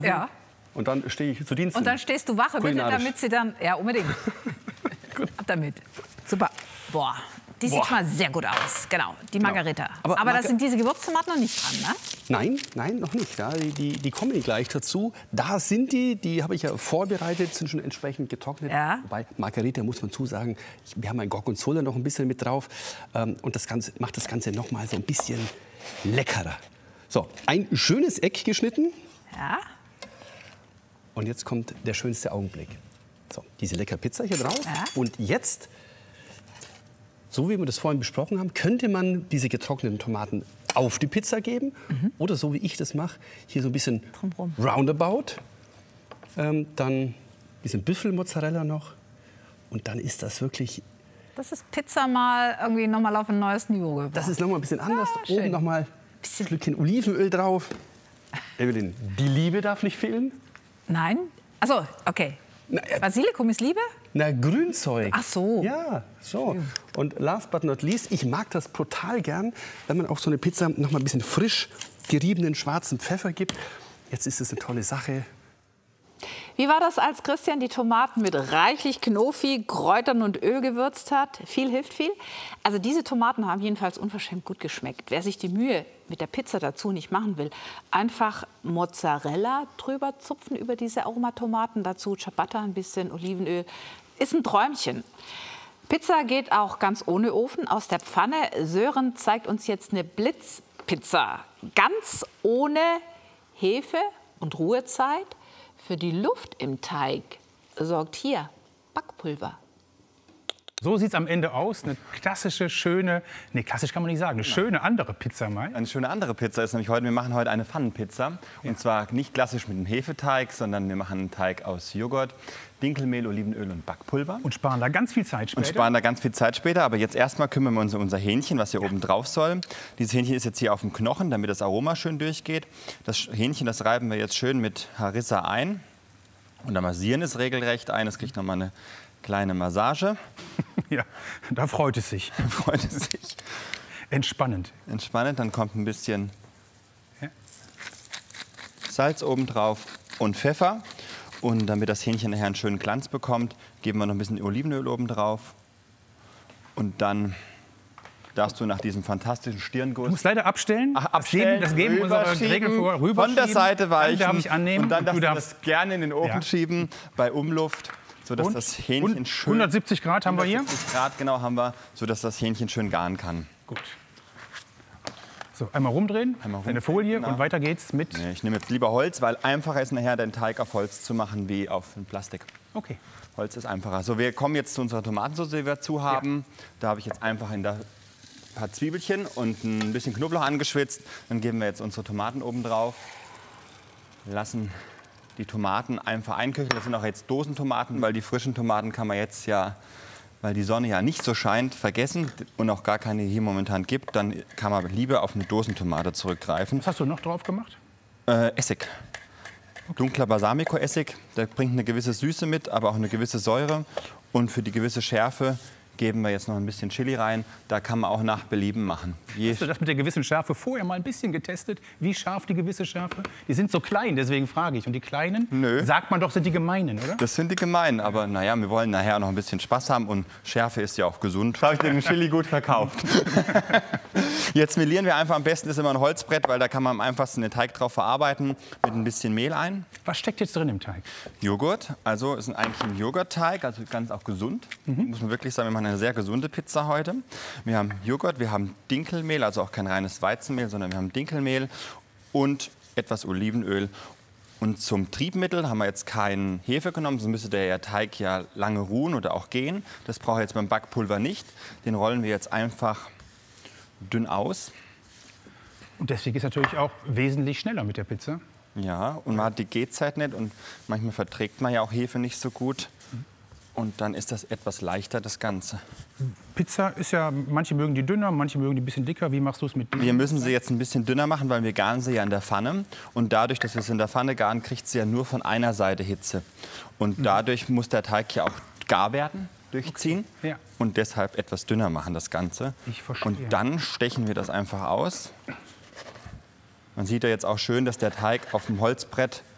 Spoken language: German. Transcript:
Ja. Und dann stehe ich zu Diensten. Und dann stehst du Wache, bitte, damit sie dann... Ja, unbedingt. Ab damit. Super. Boah, die sieht schon mal sehr gut aus. Genau, die Margarita. Genau. Aber da sind diese Gewürztomaten noch nicht dran, ne? Nein, nein, noch nicht. Ja, die kommen gleich dazu. Da sind die habe ich ja vorbereitet, sind schon entsprechend getrocknet. Ja. Wobei, Margarita muss man zusagen, wir haben ein Gorgonzola noch ein bisschen mit drauf. Und das Ganze macht das Ganze noch mal so ein bisschen leckerer. So, ein schönes Eck geschnitten. Ja. Und jetzt kommt der schönste Augenblick. So, diese leckere Pizza hier drauf. Ja. Und jetzt, so wie wir das vorhin besprochen haben, könnte man diese getrockneten Tomaten auf die Pizza geben. Oder so wie ich das mache, hier so ein bisschen Drumrum. roundabout. Dann ein bisschen Büffelmozzarella noch. Und dann ist das wirklich... Das ist Pizza mal irgendwie noch mal auf ein neues Niveau gebracht. Das ist noch mal ein bisschen anders. schön. Oben noch mal ein Stückchen Olivenöl drauf. Evelyn, die Liebe darf nicht fehlen. Nein? Achso, okay. Na, Basilikum ist Liebe? Na, Grünzeug. Ach so. Ja, so. Und last but not least, ich mag das total gern, wenn man auch so eine Pizza noch mal ein bisschen frisch geriebenen schwarzen Pfeffer gibt. Jetzt ist es eine tolle Sache. Wie war das, als Christian die Tomaten mit reichlich Knofi, Kräutern und Öl gewürzt hat? Viel hilft viel. Also diese Tomaten haben jedenfalls unverschämt gut geschmeckt. Wer sich die Mühe mit der Pizza dazu nicht machen will, einfach Mozzarella drüber zupfen über diese Aromatomaten. Dazu Ciabatta, ein bisschen Olivenöl. Ist ein Träumchen. Pizza geht auch ganz ohne Ofen aus der Pfanne. Sören zeigt uns jetzt eine Blitzpizza. Ganz ohne Hefe und Ruhezeit. Für die Luft im Teig sorgt hier Backpulver. So sieht es am Ende aus. Eine klassische, schöne, nee, klassisch kann man nicht sagen, eine schöne andere Pizza mal. Eine schöne andere Pizza ist nämlich heute, wir machen heute eine Pfannenpizza. Und zwar nicht klassisch mit einem Hefeteig, sondern wir machen einen Teig aus Joghurt, Dinkelmehl, Olivenöl und Backpulver. Und sparen da ganz viel Zeit später. Aber jetzt erstmal kümmern wir uns um unser Hähnchen, was hier oben drauf soll. Dieses Hähnchen ist jetzt hier auf dem Knochen, damit das Aroma schön durchgeht. Das Hähnchen, das reiben wir jetzt schön mit Harissa ein. Und da massieren es regelrecht ein. Es kriegt nochmal eine kleine Massage. Ja, da freut es sich. Freut es sich. Entspannend. Entspannend, dann kommt ein bisschen Salz oben drauf und Pfeffer. Und damit das Hähnchen nachher einen schönen Glanz bekommt, geben wir noch ein bisschen Olivenöl oben drauf. Und dann darfst du nach diesem fantastischen Stirnguss... Du musst leider abstellen. Abstellen, das geben unsere Regeln vor. Von der Seite weichen. Dann darf ich annehmen. Und dann darfst du darfst das gerne in den Ofen schieben, bei Umluft, sodass und? das Hähnchen schön... 170 Grad haben wir hier. 170 Grad genau haben wir, sodass das Hähnchen schön garen kann. Gut. So, einmal rumdrehen, eine Folie und weiter geht's mit... Nee, ich nehme jetzt lieber Holz, weil einfacher ist nachher den Teig auf Holz zu machen wie auf Plastik. Okay. Holz ist einfacher. So, wir kommen jetzt zu unserer Tomatensauce, die wir dazu haben. Ja. Da habe ich jetzt einfach ein paar Zwiebelchen und ein bisschen Knoblauch angeschwitzt. Dann geben wir jetzt unsere Tomaten oben drauf. Lassen die Tomaten einfach einköcheln. Das sind auch jetzt Dosentomaten, weil die frischen Tomaten kann man jetzt ja, weil die Sonne ja nicht so scheint, vergessen und auch gar keine hier momentan gibt. Dann kann man lieber auf eine Dosentomate zurückgreifen. Was hast du noch drauf gemacht? Essig. Dunkler Balsamico-Essig, der bringt eine gewisse Süße mit, aber auch eine gewisse Säure. Und für die gewisse Schärfe geben wir jetzt noch ein bisschen Chili rein. Da kann man auch nach Belieben machen. Hast du das mit der gewissen Schärfe vorher mal ein bisschen getestet? Wie scharf die gewisse Schärfe? Die sind so klein, deswegen frage ich. Und die kleinen, sagt man doch, sind die gemeinen, oder? Das sind die gemeinen, aber naja, wir wollen nachher noch ein bisschen Spaß haben. Und Schärfe ist ja auch gesund. Habe ich den Chili gut verkauft. Jetzt melieren wir einfach, am besten ist immer ein Holzbrett, weil da kann man am einfachsten den Teig drauf verarbeiten mit ein bisschen Mehl ein. Was steckt jetzt drin im Teig? Joghurt, also ist eigentlich ein Joghurtteig, also ganz auch gesund. Muss man wirklich sagen, wir machen eine sehr gesunde Pizza heute. Wir haben Joghurt, wir haben Dinkelmehl, also auch kein reines Weizenmehl, sondern wir haben Dinkelmehl und etwas Olivenöl. Und zum Triebmittel haben wir jetzt keinen Hefe genommen, sonst müsste der Teig ja lange ruhen oder auch gehen. Das braucht jetzt beim Backpulver nicht. Den rollen wir jetzt einfach dünn aus. Und deswegen ist es natürlich auch wesentlich schneller mit der Pizza. Ja, und man hat die Gehzeit nicht und manchmal verträgt man ja auch Hefe nicht so gut. Und dann ist das etwas leichter, das Ganze. Pizza ist ja, manche mögen die dünner, manche mögen die ein bisschen dicker. Wie machst du es mit? Wir müssen sie jetzt ein bisschen dünner machen, weil wir garen sie ja in der Pfanne. Und dadurch, dass wir es in der Pfanne garen, kriegt sie ja nur von einer Seite Hitze. Und dadurch muss der Teig ja auch gar werden, durchziehen. Okay. Ja. Und deshalb etwas dünner machen, das Ganze. Ich verstehe. Und dann stechen wir das einfach aus. Man sieht ja jetzt auch schön, dass der Teig auf dem Holzbrett